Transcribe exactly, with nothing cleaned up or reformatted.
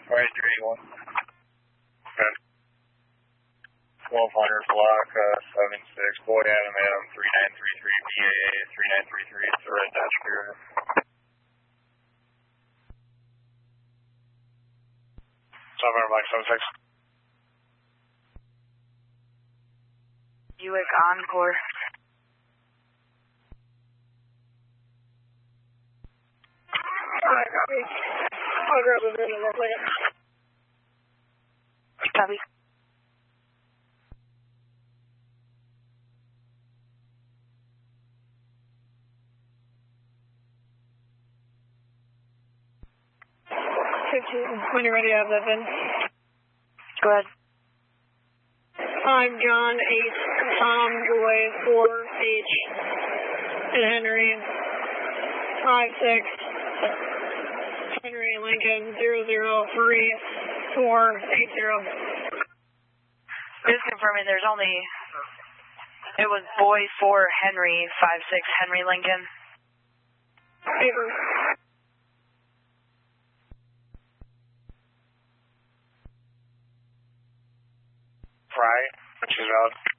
Right, three eight one. Okay. twelve hundred block, uh, seven six, Boy Adam Adam, three nine three three, B A A, three nine three three, it's the red dash carrier. seven hundred Mike, seven six. Buick Encore. Alright, copy. I'll grab a minute real quick. Copy. fifteen, when you're ready, I have that VIN. Go ahead. I'm John H. Tom Boy four H and Henry five six Henry Lincoln zero zero three four eight zero. Just confirming there's only, it was Boy four Henry five six Henry Lincoln. Paper. Right, which is out.